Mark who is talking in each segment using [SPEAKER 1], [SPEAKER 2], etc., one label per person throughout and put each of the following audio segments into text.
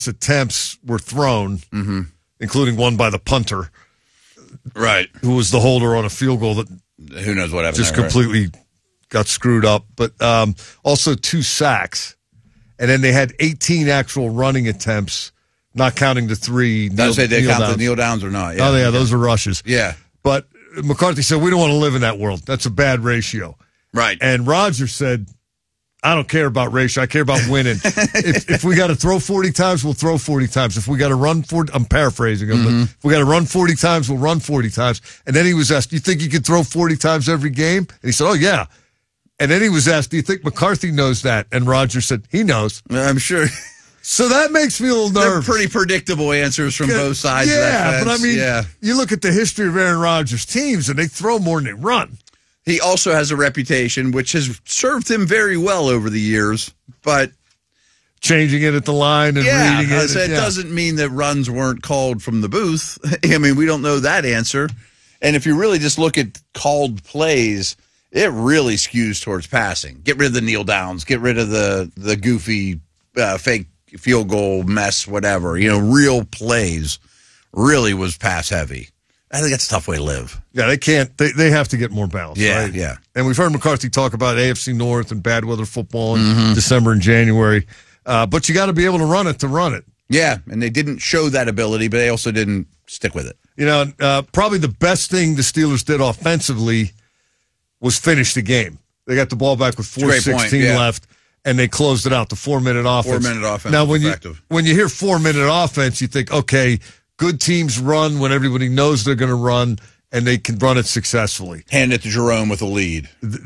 [SPEAKER 1] attempts were thrown, including one by the punter,
[SPEAKER 2] right?
[SPEAKER 1] Who was the holder on a field goal that
[SPEAKER 2] who knows what happened?
[SPEAKER 1] Just completely got screwed up. But also 2 sacks, and then they had 18 actual running attempts, not counting the 3.
[SPEAKER 2] Does they count the kneel downs or not?
[SPEAKER 1] Yeah, oh yeah, those are rushes.
[SPEAKER 2] Yeah,
[SPEAKER 1] but McCarthy said we don't want to live in that world. That's a bad ratio.
[SPEAKER 2] Right.
[SPEAKER 1] And Rodgers said, I don't care about ratio. I care about winning. if we got to throw 40 times, we'll throw 40 times. If we got to run 40, I'm paraphrasing him, but if we got to run 40 times, we'll run 40 times. And then he was asked, do you think you could throw 40 times every game? And he said, oh, yeah. And then he was asked, do you think McCarthy knows that? And Rodgers said, he knows.
[SPEAKER 2] I'm sure.
[SPEAKER 1] So that makes me a little nervous.
[SPEAKER 2] They're pretty predictable answers from both sides of that fence.
[SPEAKER 1] But I mean, you look at the history of Aaron Rodgers' teams, and they throw more than they run.
[SPEAKER 2] He also has a reputation which has served him very well over the years, but
[SPEAKER 1] changing it at the line and reading it.
[SPEAKER 2] It doesn't mean that runs weren't called from the booth. I mean, we don't know that answer. And if you really just look at called plays, it really skews towards passing. Get rid of the kneel downs. Get rid of the goofy fake field goal mess, whatever. Real plays really was pass heavy. I think that's a tough way to live.
[SPEAKER 1] Yeah, they can't. They have to get more balance.
[SPEAKER 2] Yeah,
[SPEAKER 1] right?
[SPEAKER 2] yeah.
[SPEAKER 1] And we've heard McCarthy talk about AFC North and bad weather football in December and January. But you got to be able to run it.
[SPEAKER 2] Yeah, and they didn't show that ability, but they also didn't stick with it.
[SPEAKER 1] Probably the best thing the Steelers did offensively was finish the game. They got the ball back with 4:16 left, and they closed it out. The 4-minute offense.
[SPEAKER 2] 4-minute offense.
[SPEAKER 1] Now,
[SPEAKER 2] effective.
[SPEAKER 1] when you hear 4-minute offense, you think, okay, good teams run when everybody knows they're going to run, and they can run it successfully.
[SPEAKER 2] Hand it to Jerome with a lead.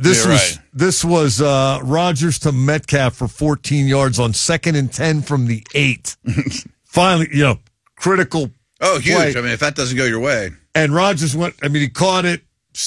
[SPEAKER 1] This was Rodgers to Metcalf for 14 yards on 2nd and 10 from the 8. Finally, critical.
[SPEAKER 2] Oh, huge!
[SPEAKER 1] Play.
[SPEAKER 2] I mean, if that doesn't go your way,
[SPEAKER 1] and Rodgers went. I mean, he caught it,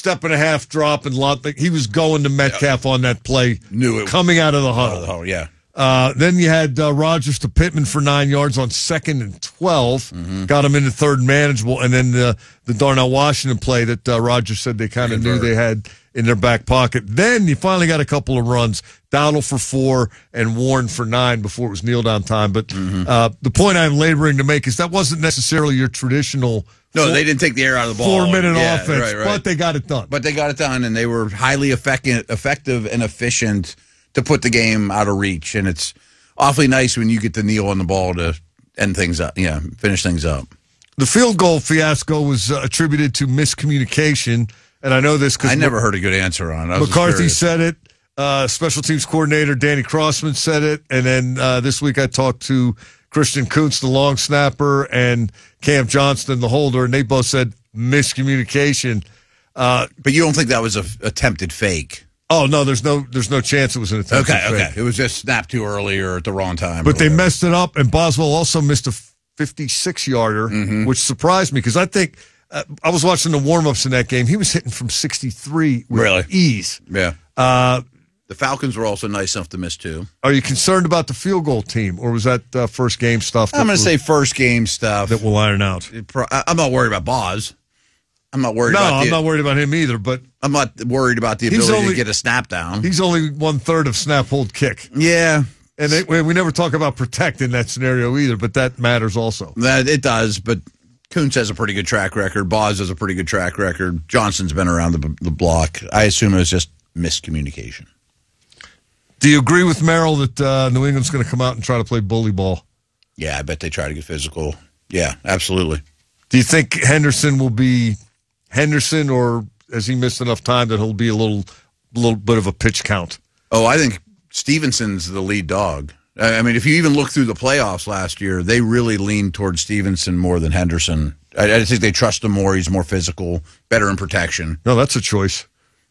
[SPEAKER 1] 1.5 drop, and he was going to Metcalf on that play.
[SPEAKER 2] Knew it
[SPEAKER 1] coming out of the huddle.
[SPEAKER 2] Oh, yeah.
[SPEAKER 1] Then you had Rodgers to Pittman for 9 yards on 2nd and 12. Got him into 3rd and manageable. And then the Darnell Washington play that Rodgers said they kind of knew they had in their back pocket. Then you finally got a couple of runs. Dowdle for 4 and Warren for 9 before it was kneel down time. But the point I'm laboring to make is that wasn't necessarily your traditional.
[SPEAKER 2] No, they didn't take the air out of the ball.
[SPEAKER 1] 4-minute offense, right. But they got it done.
[SPEAKER 2] But they got it done, and they were highly effective and efficient to put the game out of reach. And it's awfully nice when you get to kneel on the ball to end things up, finish things up.
[SPEAKER 1] The field goal fiasco was attributed to miscommunication, and I know this because
[SPEAKER 2] I never heard a good answer on it.
[SPEAKER 1] McCarthy said it. Special teams coordinator Danny Crossman said it, and then this week I talked to Christian Kuntz, the long snapper, and Cam Johnston, the holder, and they both said miscommunication.
[SPEAKER 2] But you don't think that was an attempted fake?
[SPEAKER 1] Oh no, there's no chance it was an attempted fake.
[SPEAKER 2] Okay. It was just snapped too early or at the wrong time.
[SPEAKER 1] But they messed it up, and Boswell also missed a 56-yarder, which surprised me because I think I was watching the warm-ups in that game. He was hitting from 63 with ease.
[SPEAKER 2] Yeah. The Falcons were also nice enough to miss too.
[SPEAKER 1] Are you concerned about the field goal team, or was that first game stuff?
[SPEAKER 2] I'm going to say first game stuff
[SPEAKER 1] that will iron out.
[SPEAKER 2] I'm not worried about Boz. I'm not worried.
[SPEAKER 1] I'm not worried about him either. But
[SPEAKER 2] I'm not worried about the ability to get a snap down.
[SPEAKER 1] He's only 1/3 of snap, hold, kick.
[SPEAKER 2] Yeah,
[SPEAKER 1] and we never talk about protect in that scenario either. But that matters also.
[SPEAKER 2] That it does. But Kuntz has a pretty good track record. Boz has a pretty good track record. Johnson's been around the block. I assume it was just miscommunication.
[SPEAKER 1] Do you agree with Merrill that New England's going to come out and try to play bully ball?
[SPEAKER 2] Yeah, I bet they try to get physical. Yeah, absolutely.
[SPEAKER 1] Do you think Henderson will be Henderson, or has he missed enough time that he'll be a little bit of a pitch count?
[SPEAKER 2] Oh, I think Stevenson's the lead dog. I mean, if you even look through the playoffs last year, they really leaned towards Stevenson more than Henderson. I think they trust him more. He's more physical, better in protection.
[SPEAKER 1] No, that's a choice.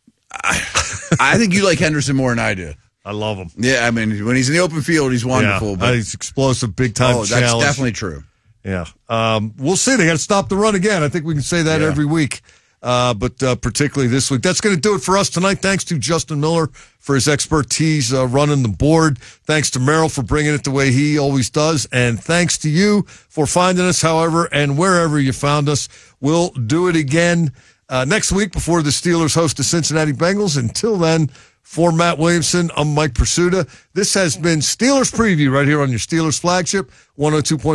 [SPEAKER 2] I think you like Henderson more than I do.
[SPEAKER 1] I love him.
[SPEAKER 2] Yeah, I mean, when he's in the open field, he's wonderful.
[SPEAKER 1] Yeah,
[SPEAKER 2] but
[SPEAKER 1] he's explosive, big-time challenge.
[SPEAKER 2] That's definitely true.
[SPEAKER 1] Yeah. We'll see. They got to stop the run again. I think we can say that every week, but particularly this week. That's going to do it for us tonight. Thanks to Justin Miller for his expertise running the board. Thanks to Merrill for bringing it the way he always does. And thanks to you for finding us, however, and wherever you found us. We'll do it again next week before the Steelers host the Cincinnati Bengals. Until then, For Matt Williamson, I'm Mike Pursuta. This has been Steelers Preview right here on your Steelers flagship, 102.5